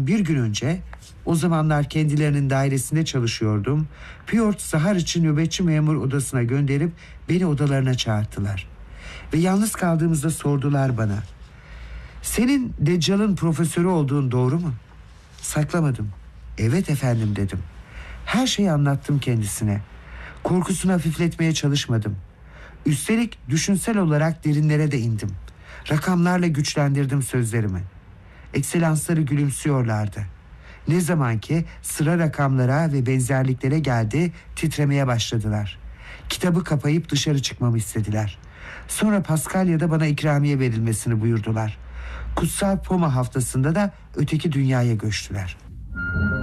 çıkmadan bir gün önce, o zamanlar kendilerinin dairesinde çalışıyordum, Piyort Sahar için nöbetçi memur odasına gönderip beni odalarına çağırttılar. Ve yalnız kaldığımızda sordular bana: "Senin Deccal'ın profesörü olduğun doğru mu?" Saklamadım. "Evet efendim," dedim. Her şeyi anlattım kendisine. Korkusunu hafifletmeye çalışmadım. Üstelik düşünsel olarak derinlere de indim. Rakamlarla güçlendirdim sözlerimi. Ekselansları gülümsüyorlardı. Ne zaman ki sıra rakamlara ve benzerliklere geldi, titremeye başladılar. Kitabı kapayıp dışarı çıkmamı istediler. Sonra Paskalya'da bana ikramiye verilmesini buyurdular. Kutsal Poma haftasında da öteki dünyaya göçtüler.